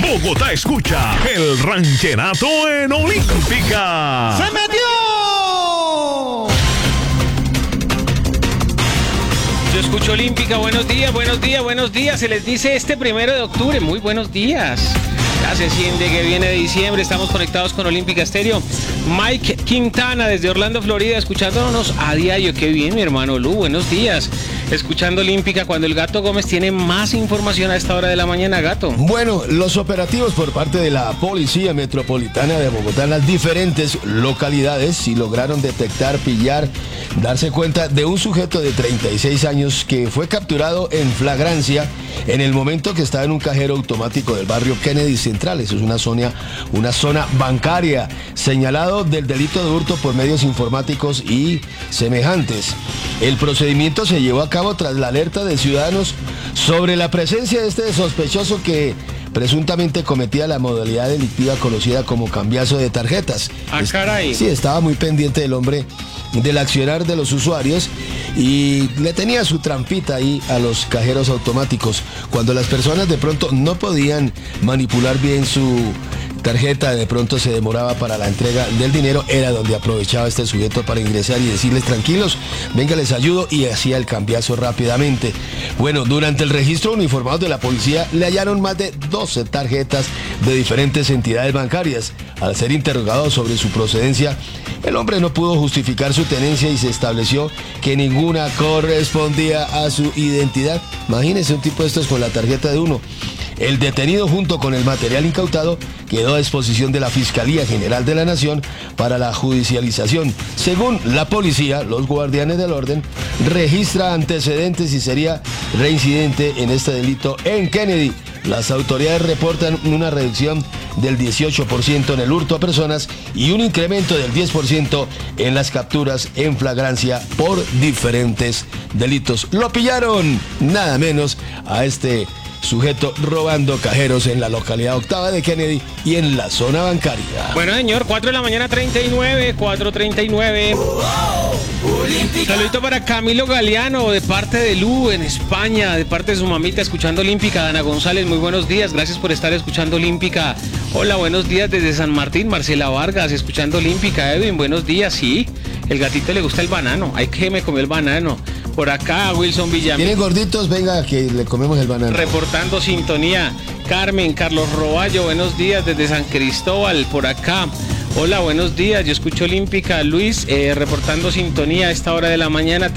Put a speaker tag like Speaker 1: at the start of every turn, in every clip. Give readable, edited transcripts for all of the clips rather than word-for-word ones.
Speaker 1: Bogotá escucha el rancherato en Olímpica.
Speaker 2: ¡Se metió!
Speaker 3: Yo escucho Olímpica, buenos días, buenos días, buenos días. Se les dice este 1 de octubre, muy buenos días. Ya se siente que viene diciembre, estamos conectados con Olímpica Estéreo. Mike Quintana desde Orlando, Florida, escuchándonos a diario. Qué bien, mi hermano Lu, buenos días. Escuchando Olímpica cuando el Gato Gómez tiene más información a esta hora de la mañana, Gato.
Speaker 4: Bueno, los operativos por parte de la Policía Metropolitana de Bogotá en las diferentes localidades sí lograron detectar, pillar, darse cuenta de un sujeto de 36 años que fue capturado en flagrancia en el momento que estaba en un cajero automático del barrio Kennedy Central. Eso es una zona bancaria, señalado del delito de hurto por medios informáticos y semejantes. El procedimiento se llevó a cabo tras la alerta de ciudadanos sobre la presencia de este sospechoso que presuntamente cometía la modalidad delictiva conocida como cambiazo de tarjetas.
Speaker 3: Ah, caray.
Speaker 4: Sí, estaba muy pendiente del hombre del accionar de los usuarios y le tenía su trampita ahí a los cajeros automáticos. Cuando las personas de pronto no podían manipular bien su tarjeta, de pronto se demoraba para la entrega del dinero, era donde aprovechaba este sujeto para ingresar y decirles: tranquilos, venga, les ayudo, y hacía el cambiazo rápidamente. Bueno, durante el registro uniformado de la policía le hallaron más de 12 tarjetas de diferentes entidades bancarias. Al ser interrogado sobre su procedencia, el hombre no pudo justificar su tenencia y se estableció que ninguna correspondía a su identidad. Imagínense un tipo de estos con la tarjeta de uno. El detenido, junto con el material incautado, quedó a disposición de la Fiscalía General de la Nación para la judicialización. Según la policía, los guardianes del orden registra antecedentes y sería reincidente en este delito en Kennedy. Las autoridades reportan una reducción del 18% en el hurto a personas y un incremento del 10% en las capturas en flagrancia por diferentes delitos. Lo pillaron, nada menos, a este sujeto robando cajeros en la localidad octava de Kennedy y en la zona bancaria.
Speaker 3: Bueno, señor, 4 de la mañana, 4:39. Saludito para Camilo Galeano, de parte de Lu, en España, de parte de su mamita, escuchando Olímpica. Dana González, muy buenos días, gracias por estar escuchando Olímpica. Hola, buenos días desde San Martín, Marcela Vargas, escuchando Olímpica. Edwin, buenos días, sí, el gatito le gusta el banano, ay, que me comió el banano. Por acá, Wilson Villamil.
Speaker 4: ¿Tienen gorditos? Venga, que le comemos el banano.
Speaker 3: Reportando sintonía. Carmen, Carlos Roballo, buenos días desde San Cristóbal, por acá. Hola, buenos días, yo escucho Olímpica. Luis, reportando sintonía a esta hora de la mañana,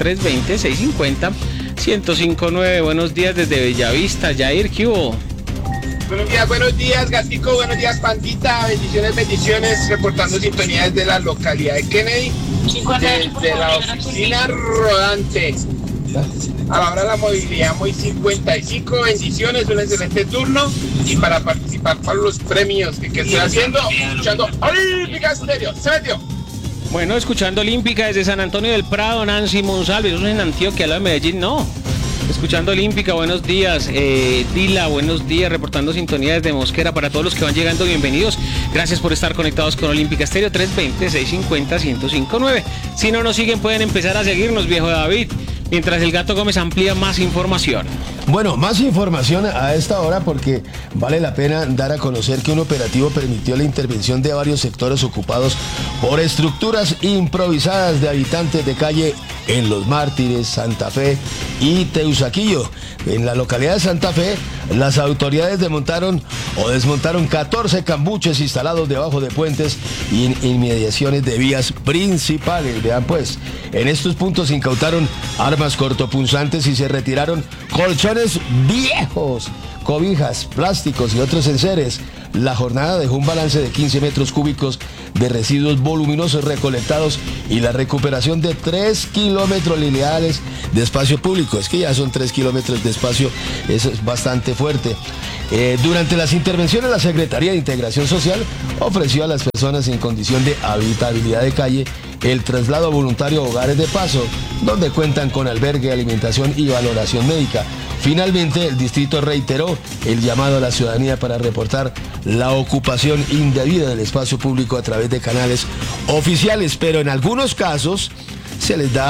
Speaker 3: 320-650-1059. Buenos días desde Bellavista. Jair, ¿qué hubo?
Speaker 5: Buenos días, Gatico, buenos días, Pandita, bendiciones, reportando sintonía desde la localidad de Kennedy, desde la oficina rodante. A la hora de la movilidad muy 55, bendiciones, un excelente turno, y para participar para los premios que estoy haciendo, escuchando Olímpica Estéreo. Se metió.
Speaker 3: Bueno, escuchando Olímpica desde San Antonio del Prado, Nancy Monsalve, eso es en Antioquia, la de Medellín, no. Escuchando Olímpica, buenos días. Dila, buenos días, reportando sintonía desde Mosquera. Para todos los que van llegando, bienvenidos. Gracias por estar conectados con Olímpica Estéreo, 320-650-1059. Si no nos siguen, pueden empezar a seguirnos, viejo David, mientras el Gato Gómez amplía más información.
Speaker 4: Bueno, más información a esta hora porque vale la pena dar a conocer que un operativo permitió la intervención de varios sectores ocupados por estructuras improvisadas de habitantes de calle en Los Mártires, Santa Fe y Teusaquillo. En la localidad de Santa Fe, las autoridades desmontaron 14 cambuches instalados debajo de puentes y en inmediaciones de vías principales. Vean pues, en estos puntos se incautaron armas cortopunzantes y se retiraron colchones viejos, cobijas, plásticos y otros enseres. La jornada dejó un balance de 15 metros cúbicos de residuos voluminosos recolectados y la recuperación de 3 kilómetros lineales de espacio público. Es que ya son 3 kilómetros de espacio, eso es bastante fuerte. Durante las intervenciones, la Secretaría de Integración Social ofreció a las personas en condición de habitabilidad de calle el traslado voluntario a hogares de paso, donde cuentan con albergue, alimentación y valoración médica. Finalmente, el distrito reiteró el llamado a la ciudadanía para reportar la ocupación indebida del espacio público a través de canales oficiales, pero en algunos casos se les da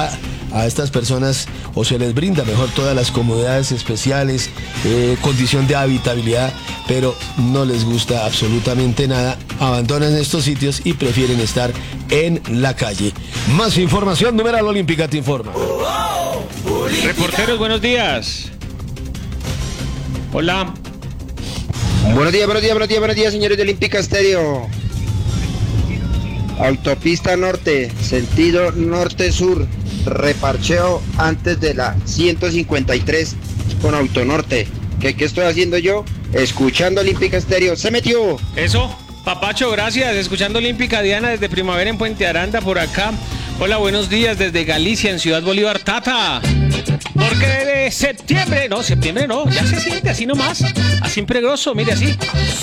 Speaker 4: a estas personas o se les brinda mejor todas las comodidades especiales, condición de habitabilidad, pero no les gusta absolutamente nada, abandonan estos sitios y prefieren estar en la calle. Más información, Numeral Olímpica te informa.
Speaker 3: Reporteros, buenos días. Hola.
Speaker 2: Buenos días, señores de Olímpica Estéreo. Autopista Norte, sentido norte-sur, reparcheo antes de la 153 con Autonorte. ¿Qué estoy haciendo yo? Escuchando Olímpica Estéreo. ¡Se metió!
Speaker 3: Eso, Papacho, gracias. Escuchando Olímpica, Diana desde Primavera en Puente Aranda por acá. Hola, buenos días desde Galicia en Ciudad Bolívar, Tata. Porque de septiembre no, ya se siente así nomás, así pregroso, mire así.